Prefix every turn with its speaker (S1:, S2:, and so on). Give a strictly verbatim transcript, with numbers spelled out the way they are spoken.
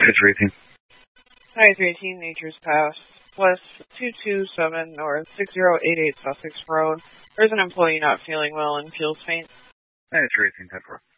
S1: It's Racing.
S2: Hi, three eighteen Nature's Pass, West two two seven North, six zero eight eight Sussex Road. There's an employee not feeling well and feels faint.
S1: Hi, it's Racing, ten four.